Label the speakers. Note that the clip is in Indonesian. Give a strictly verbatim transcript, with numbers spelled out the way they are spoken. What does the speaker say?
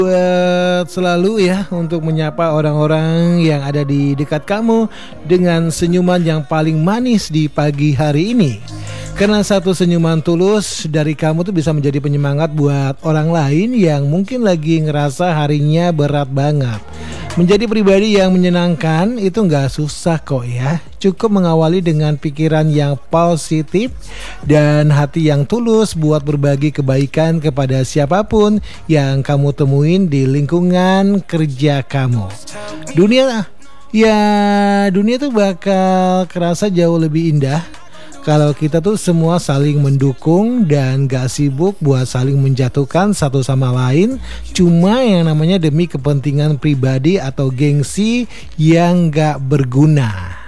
Speaker 1: Buat selalu ya untuk menyapa orang-orang yang ada di dekat kamu dengan senyuman yang paling manis di pagi hari ini. Karena satu senyuman tulus dari kamu tuh bisa menjadi penyemangat buat orang lain yang mungkin lagi ngerasa harinya berat banget. Menjadi pribadi yang menyenangkan itu gak susah kok ya. Cukup mengawali dengan pikiran yang positif dan hati yang tulus buat berbagi kebaikan kepada siapapun yang kamu temuin di lingkungan kerja kamu. Dunia ya dunia tuh bakal kerasa jauh lebih indah kalau kita tuh semua saling mendukung dan gak sibuk buat saling menjatuhkan satu sama lain, cuma yang namanya demi kepentingan pribadi atau gengsi yang gak berguna.